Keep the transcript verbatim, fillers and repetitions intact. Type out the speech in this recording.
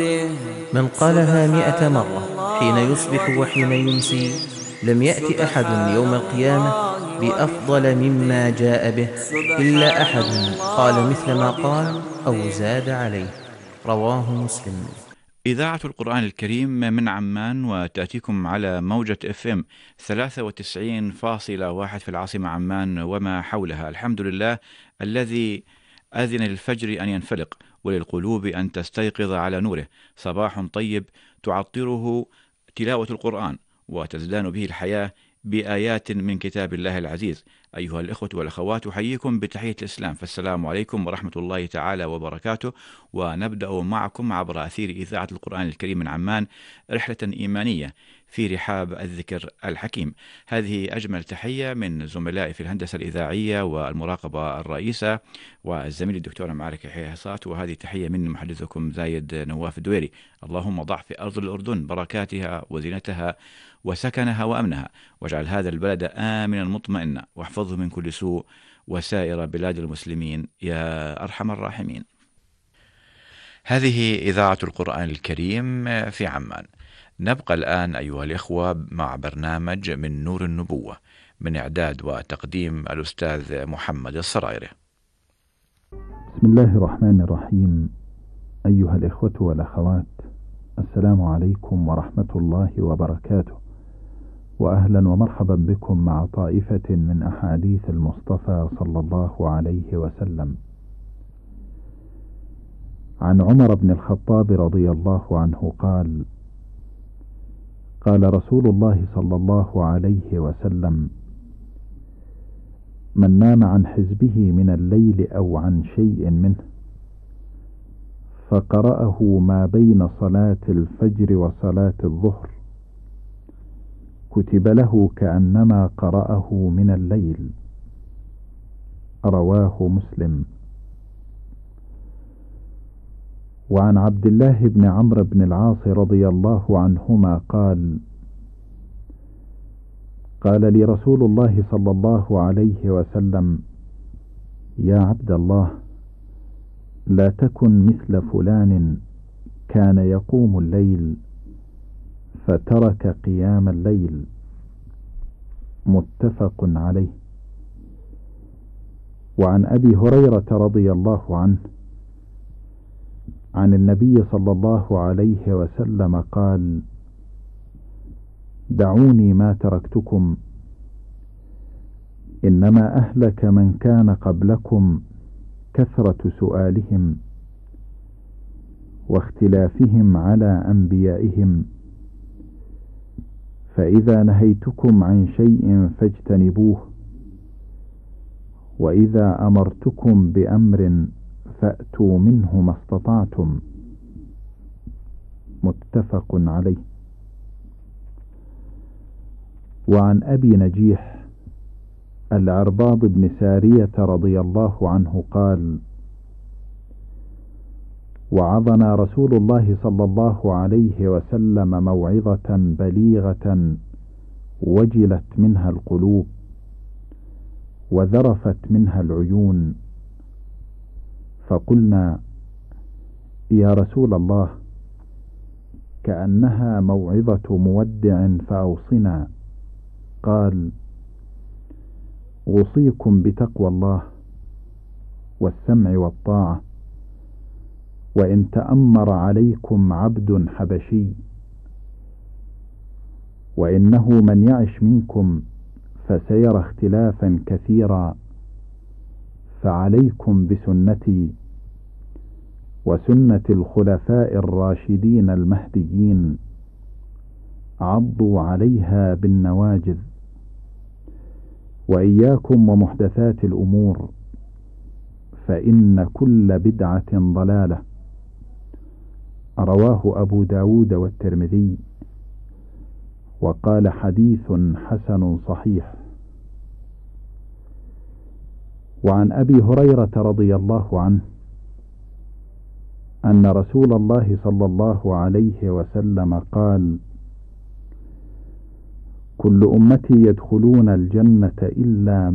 وجوده. من قالها مئة مرة حين يصبح وحين يمسي لم يأت أحد يوم القيامة بأفضل مما جاء به إلا أحد قال مثل ما قال أو زاد عليه. رواه مسلم. إذاعة القرآن الكريم من عمان، وتأتيكم على موجة اف ام ثلاثة وتسعين فاصلة واحد في العاصمة عمان وما حولها. الحمد لله الذي أذن للفجر أن ينفلق وللقلوب أن تستيقظ على نوره. صباح طيب تعطره تلاوة القرآن وتزدان به الحياة بآيات من كتاب الله العزيز. أيها الإخوة والأخوات، أحييكم بتحية الإسلام، فالسلام عليكم ورحمة الله تعالى وبركاته. ونبدأ معكم عبر أثير إذاعة القرآن الكريم من عمان رحلة إيمانية في رحاب الذكر الحكيم. هذه أجمل تحية من زملائي في الهندسة الإذاعية والمراقبة الرئيسة والزميل الدكتور معارك يحيى حصات، وهذه تحية من محدثكم زايد نواف الدويري. اللهم ضع في أرض الأردن بركاتها وزينتها وسكنها وأمنها، واجعل هذا البلد آمنا مطمئنا، واحفظه من كل سوء وسائر بلاد المسلمين يا أرحم الراحمين. هذه إذاعة القرآن الكريم في عمان. نبقى الآن أيها الإخوة مع برنامج من نور النبوة من إعداد وتقديم الأستاذ محمد الصرايري. بسم الله الرحمن الرحيم. أيها الإخوة والأخوات، السلام عليكم ورحمة الله وبركاته، وأهلا ومرحبا بكم مع طائفة من أحاديث المصطفى صلى الله عليه وسلم. عن عمر بن الخطاب رضي الله عنه قال: قال رسول الله صلى الله عليه وسلم: من نام عن حزبه من الليل أو عن شيء منه فقرأه ما بين صلاة الفجر وصلاة الظهر كتب له كأنما قرأه من الليل. رواه مسلم. وعن عبد الله بن عمرو بن العاص رضي الله عنهما قال: قال لي رسول الله صلى الله عليه وسلم: يا عبد الله، لا تكن مثل فلان كان يقوم الليل فترك قيام الليل. متفق عليه. وعن أبي هريرة رضي الله عنه عن النبي صلى الله عليه وسلم قال: دعوني ما تركتكم، إنما أهلك من كان قبلكم كثرة سؤالهم واختلافهم على أنبيائهم، فإذا نهيتكم عن شيء فاجتنبوه، وإذا أمرتكم بأمر فأتوا منه ما استطعتم. متفق عليه. وعن أبي نجيح العرباض بن سارية رضي الله عنه قال: وعظنا رسول الله صلى الله عليه وسلم موعظة بليغة وجلت منها القلوب وذرفت منها العيون، فقلنا: يا رسول الله، كأنها موعظة مودع فأوصنا. قال: أوصيكم بتقوى الله والسمع والطاعة، وإن تأمر عليكم عبد حبشي، وإنه من يعش منكم فسيرى اختلافا كثيرا، فعليكم بسنتي وسنة الخلفاء الراشدين المهديين، عضوا عليها بالنواجذ، وإياكم ومحدثات الأمور، فإن كل بدعة ضلالة. رواه أبو داود والترمذي، وقال: حديث حسن صحيح. وعن أبي هريرة رضي الله عنه أن رسول الله صلى الله عليه وسلم قال: كل أمتي يدخلون الجنة إلا